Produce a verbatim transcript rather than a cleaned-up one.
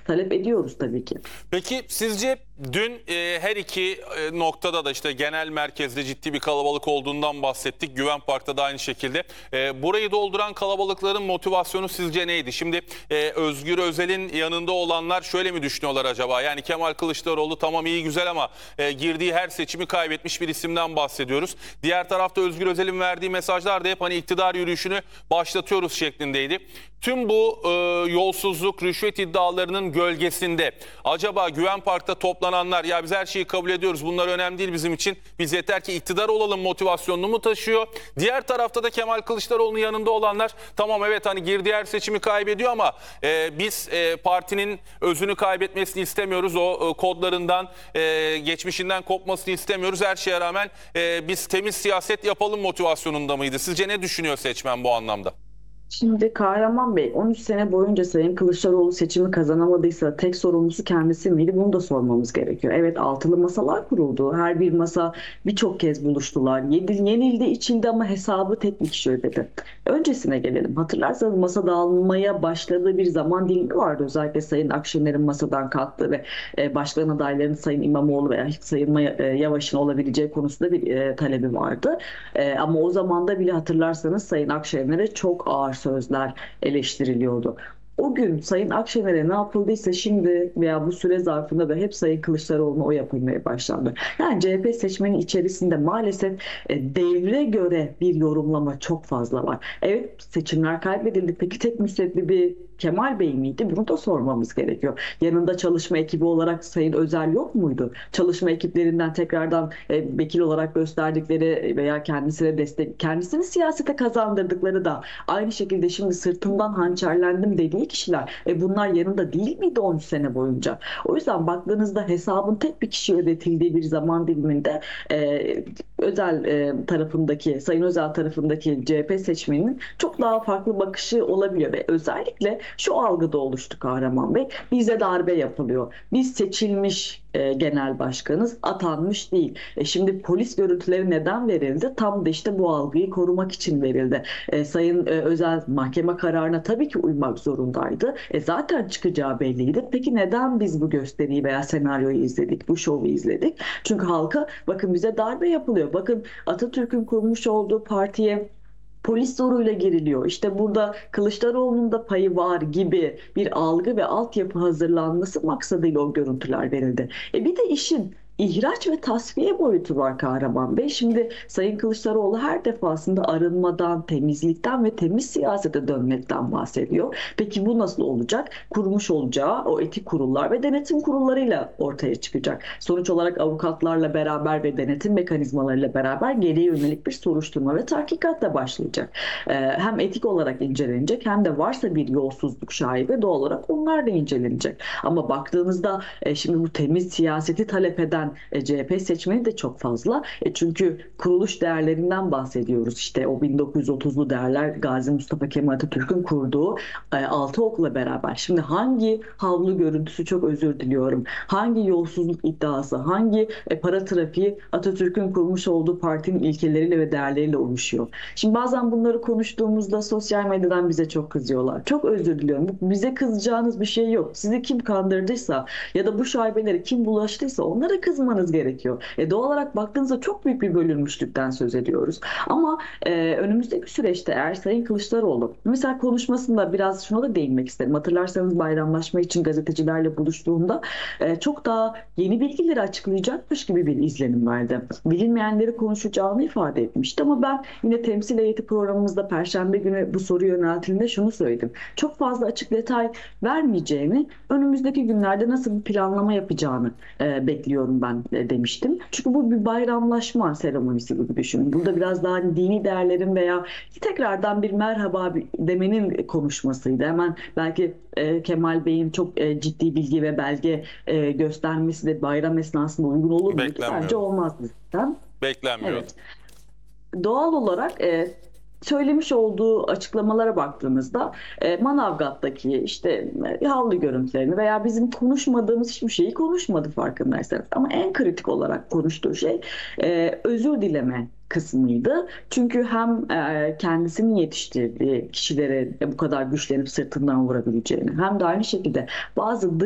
talep ediyoruz tabii ki. Peki sizce dün e, her iki e, noktada da işte genel merkezde ciddi bir kalabalık olduğundan bahsettik. Güven Park'ta da aynı şekilde. E, burayı dolduran kalabalıkların motivasyonu sizce neydi? Şimdi e, Özgür Özel'in yanında olanlar şöyle mi düşünüyorlar acaba? Yani Kemal Kılıçdaroğlu tamam iyi güzel ama e, girdiği her seçimi kaybetmiş bir isimden bahsediyoruz. Diğer tarafta Özgür Özel'in verdiği mesajlar da hep hani iktidar yürüyüşünü başlatıyoruz şeklindeydi. Tüm bu e, yolsuzluk, rüşvet iddialarının gölgesinde acaba Güven Park'ta toplananlar ya biz her şeyi kabul ediyoruz, bunlar önemli değil bizim için, biz yeter ki iktidar olalım motivasyonunu mu taşıyor? Diğer tarafta da Kemal Kılıçdaroğlu'nun yanında olanlar tamam evet hani girdiği her seçimi kaybediyor ama e, biz e, partinin özünü kaybetmesini istemiyoruz, o e, kodlarından, e, geçmişinden kopmasını istemiyoruz, her şeye rağmen e, biz temiz siyaset yapalım motivasyonunda mıydı? Sizce ne düşünüyor seçmen bu anlamda? Şimdi Kahraman Bey on üç sene boyunca Sayın Kılıçdaroğlu seçimi kazanamadıysa tek sorumlusu kendisi miydi? Bunu da sormamız gerekiyor. Evet, altılı masalar kuruldu. Her bir masa birçok kez buluştular. Yedil, yenildi, içildi ama hesabı tek bir kişi ödedi. Öncesine gelelim. Hatırlarsanız masa dağılmaya başladığı bir zaman dilimi vardı. Özellikle Sayın Akşener'in masadan kalktığı ve e, başkan adaylarının Sayın İmamoğlu veya Sayın e, Yavaş'ın olabileceği konusunda bir e, talebi vardı. E, ama o zaman da bile hatırlarsanız Sayın Akşener'e çok ağır sözler eleştiriliyordu. O gün Sayın Akşener'e ne yapıldıysa şimdi veya bu süre zarfında da hep Sayın Kılıçdaroğlu'na o yapılmaya başlandı. Yani C H P seçmenin içerisinde maalesef e, devre göre bir yorumlama çok fazla var. Evet, seçimler kaybedildi. Peki tek müsebbibi Kemal Bey miydi? Bunu da sormamız gerekiyor. Yanında çalışma ekibi olarak Sayın Özel yok muydu? Çalışma ekiplerinden tekrardan e, vekil olarak gösterdikleri veya kendisine destek, kendisini siyasete kazandırdıkları da aynı şekilde şimdi sırtımdan hançerlendim dediği kişiler. E bunlar yanında değil miydi on üç sene boyunca? O yüzden baktığınızda hesabın tek bir kişiye ödetildiği bir zaman diliminde e, Özel e, tarafındaki, Sayın Özel tarafındaki C H P seçmeninin çok daha farklı bakışı olabiliyor ve özellikle şu algıda oluştu Kahraman Bey. Bize darbe yapılıyor. Biz seçilmiş e, genel başkanız, atanmış değil. E, şimdi polis görüntüleri neden verildi? Tam da işte bu algıyı korumak için verildi. E, Sayın e, Özel mahkeme kararına tabii ki uymak zorundaydı. E, zaten çıkacağı belliydi. Peki neden biz bu gösteriyi veya senaryoyu izledik, bu şovu izledik? Çünkü halka bakın bize darbe yapılıyor. Bakın Atatürk'ün kurmuş olduğu partiye polis zoruyla giriliyor. İşte burada Kılıçdaroğlu'nun da payı var gibi bir algı ve altyapı hazırlanması maksadıyla o görüntüler verildi. E bir de işin ihraç ve tasfiye boyutu var Kahraman Bey. Şimdi Sayın Kılıçdaroğlu her defasında arınmadan, temizlikten ve temiz siyasete dönmekten bahsediyor. Peki bu nasıl olacak? Kurmuş olacağı o etik kurullar ve denetim kurullarıyla ortaya çıkacak. Sonuç olarak avukatlarla beraber ve denetim mekanizmalarıyla beraber geriye yönelik bir soruşturma ve tahkikat da başlayacak. Ee, hem etik olarak incelenecek hem de varsa bir yolsuzluk şaibe doğal olarak onlar da incelenecek. Ama baktığınızda e, şimdi bu temiz siyaseti talep eden e, C H P seçmeni de çok fazla. E, çünkü kuruluş değerlerinden bahsediyoruz. İşte o bin dokuz yüz otuzlu değerler Gazi Mustafa Kemal Atatürk'ün kurduğu e, altı okla beraber. Şimdi hangi havlu görüntüsü, çok özür diliyorum, hangi yolsuzluk iddiası, hangi e, para trafiği Atatürk'ün kurmuş olduğu partinin ilkeleriyle ve değerleriyle oluşuyor. Şimdi bazen bunları konuştuğumuzda sosyal medyadan bize çok kızıyorlar. Çok özür diliyorum. Bize kızacağınız bir şey yok. Sizi kim kandırdıysa ya da bu şaibeleri kim bulaştıysa onlara kızmanız gerekiyor. E doğal olarak baktığınızda çok büyük bir bölünmüşlükten söz ediyoruz. Ama e, önümüzdeki süreçte eğer Sayın Kılıçdaroğlu mesela konuşmasında biraz şuna da değinmek isterim. Hatırlarsanız bayramlaşma için gazetecilerle buluştuğunda e, çok daha yeni bilgileri açıklayacakmış gibi bir izlenim verdi. Bilinmeyenleri konuşacağını ifade etmişti ama ben yine temsil heyeti programımızda Perşembe günü bu soru yöneltildiğinde şunu söyledim. Çok fazla açık detay vermeyeceğini, önümüzdeki günlerde nasıl bir planlama yapacağını e, bekliyorum ben e, demiştim. Çünkü bu bir bayramlaşma seremonisi gibi düşünün. Burada biraz daha dini değerlerin veya tekrardan bir merhaba demenin konuşmasıydı. Hemen belki e, Kemal Bey'in çok e, ciddi bilgi ve belge e, göstermesi de bayram esnasında uygun olur muydu? Bence olmazdı. Beklenmiyordu. Evet. Doğal olarak e, söylemiş olduğu açıklamalara baktığımızda e, Manavgat'taki işte e, havlu görüntülerini veya bizim konuşmadığımız hiçbir şeyi konuşmadı farkındaysanız. Ama en kritik olarak konuştuğu şey e, özür dileme kısmıydı. Çünkü hem e, kendisinin yetiştirdiği kişilere e, bu kadar güçlenip sırtından vurabileceğini hem de aynı şekilde bazı